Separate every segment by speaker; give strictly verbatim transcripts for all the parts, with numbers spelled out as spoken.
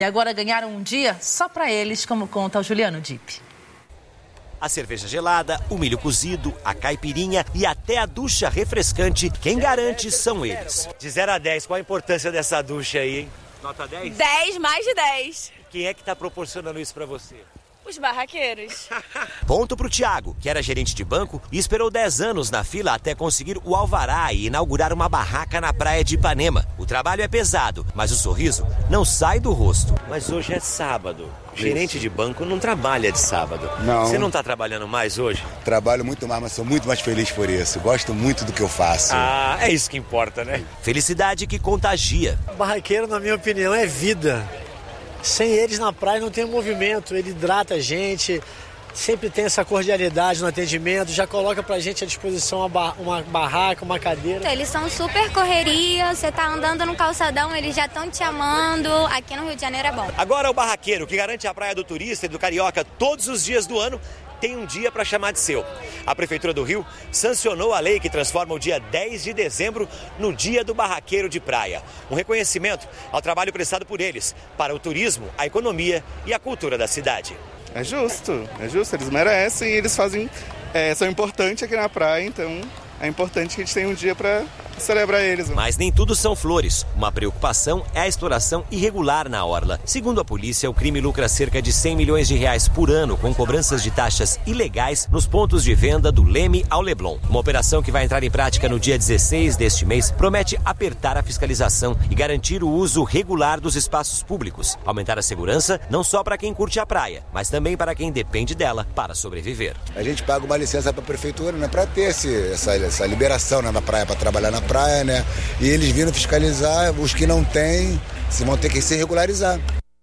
Speaker 1: E agora ganharam um dia só para eles, como conta o Juliano Dipp.
Speaker 2: A cerveja gelada, o milho cozido, a caipirinha e até a ducha refrescante, quem garante são eles. De zero a dez, qual a importância dessa ducha aí, hein? Nota dez?
Speaker 3: dez, mais de dez.
Speaker 2: Quem é que está proporcionando isso para você?
Speaker 3: Os barraqueiros.
Speaker 2: Ponto pro Tiago, que era gerente de banco e esperou dez anos na fila até conseguir o alvará e inaugurar uma barraca na praia de Ipanema. O trabalho é pesado, mas o sorriso não sai do rosto. Mas hoje é sábado. O gerente de banco não trabalha de sábado.
Speaker 4: Não.
Speaker 2: Você não está trabalhando mais hoje?
Speaker 4: Trabalho muito mais, mas sou muito mais feliz por isso. Gosto muito do que eu faço.
Speaker 2: Ah, é isso que importa, né? Felicidade que contagia.
Speaker 5: O barraqueiro, na minha opinião, é vida. Sem eles na praia não tem movimento, ele hidrata a gente, sempre tem essa cordialidade no atendimento, já coloca pra gente à disposição uma, bar- uma barraca, uma cadeira.
Speaker 6: Eles são super correria, você tá andando no calçadão, eles já estão te amando, aqui no Rio de Janeiro é bom.
Speaker 2: Agora o barraqueiro, que garante a praia do turista e do carioca todos os dias do ano, tem um dia para chamar de seu. A Prefeitura do Rio sancionou a lei que transforma o dia dez de dezembro no Dia do Barraqueiro de Praia. Um reconhecimento ao trabalho prestado por eles para o turismo, a economia e a cultura da cidade.
Speaker 7: É justo, é justo, eles merecem e eles fazem, é, são importantes aqui na praia, então é importante que a gente tenha um dia para celebrar eles.
Speaker 2: Mas nem tudo são flores. Uma preocupação é a exploração irregular na orla. Segundo a polícia, o crime lucra cerca de cem milhões de reais por ano com cobranças de taxas ilegais nos pontos de venda do Leme ao Leblon. Uma operação que vai entrar em prática no dia dezesseis deste mês promete apertar a fiscalização e garantir o uso regular dos espaços públicos. Aumentar a segurança não só para quem curte a praia, mas também para quem depende dela para sobreviver.
Speaker 4: A gente paga uma licença para a prefeitura, né, para ter esse, essa, essa liberação, né, na praia, para trabalhar na praia, né? E eles vindo fiscalizar, os que não têm, se vão ter que se regularizar.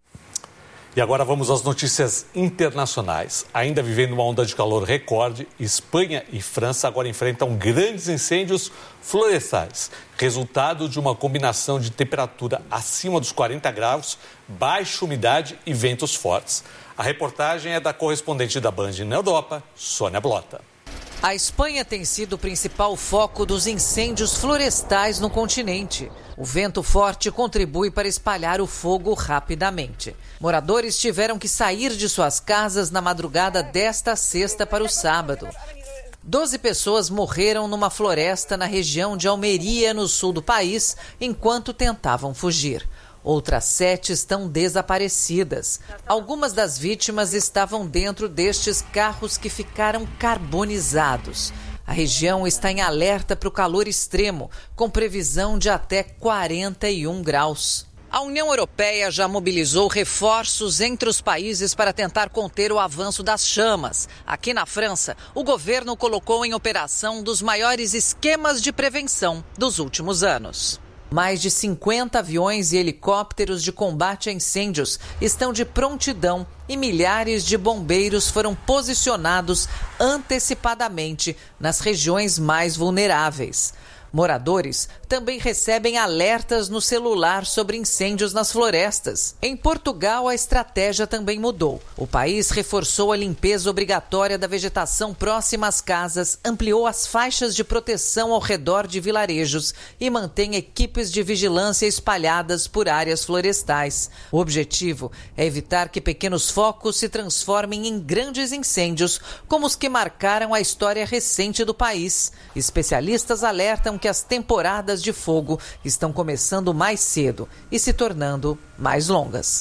Speaker 8: E agora vamos às notícias internacionais. Ainda vivendo uma onda de calor recorde, Espanha e França agora enfrentam grandes incêndios florestais, resultado de uma combinação de temperatura acima dos quarenta graus, baixa umidade e ventos fortes. A reportagem é da correspondente da Band na Europa, Sônia Blota.
Speaker 9: A Espanha tem sido o principal foco dos incêndios florestais no continente. O vento forte contribui para espalhar o fogo rapidamente. Moradores tiveram que sair de suas casas na madrugada desta sexta para o sábado. Doze pessoas morreram numa floresta na região de Almeria, no sul do país, enquanto tentavam fugir. Outras sete estão desaparecidas. Algumas das vítimas estavam dentro destes carros que ficaram carbonizados. A região está em alerta para o calor extremo, com previsão de até quarenta e um graus. A União Europeia já mobilizou reforços entre os países para tentar conter o avanço das chamas. Aqui na França, o governo colocou em operação um dos maiores esquemas de prevenção dos últimos anos. Mais de cinquenta aviões e helicópteros de combate a incêndios estão de prontidão e milhares de bombeiros foram posicionados antecipadamente nas regiões mais vulneráveis. Moradores também recebem alertas no celular sobre incêndios nas florestas. Em Portugal, a estratégia também mudou. O país reforçou a limpeza obrigatória da vegetação próxima às casas, ampliou as faixas de proteção ao redor de vilarejos e mantém equipes de vigilância espalhadas por áreas florestais. O objetivo é evitar que pequenos focos se transformem em grandes incêndios, como os que marcaram a história recente do país. Especialistas alertam que as temporadas de fogo estão começando mais cedo e se tornando mais longas.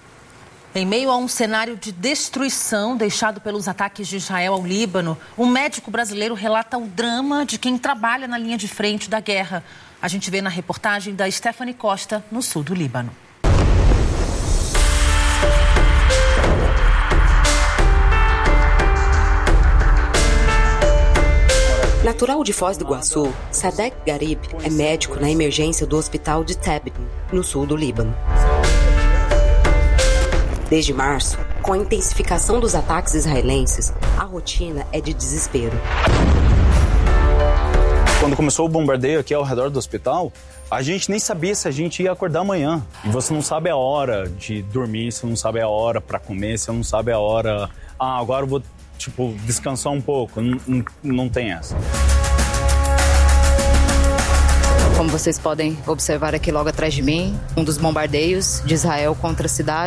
Speaker 1: Em meio a um cenário de destruição deixado pelos ataques de Israel ao Líbano, um médico brasileiro relata o drama de quem trabalha na linha de frente da guerra. A gente vê na reportagem da Stephanie Costa, no sul do Líbano.
Speaker 10: Natural de Foz do Iguaçu, Sadek Garib é médico na emergência do hospital de Tabib, no sul do Líbano. Desde março, com a intensificação dos ataques israelenses, a rotina é de desespero.
Speaker 11: Quando começou o bombardeio aqui ao redor do hospital, a gente nem sabia se a gente ia acordar amanhã. E você não sabe a hora de dormir, você não sabe a hora para comer, você não sabe a hora... Ah, agora eu vou... Tipo, descansar um pouco, não, não, não tem essa.
Speaker 12: Como vocês podem observar aqui logo atrás de mim, um dos bombardeios de Israel contra a cidade.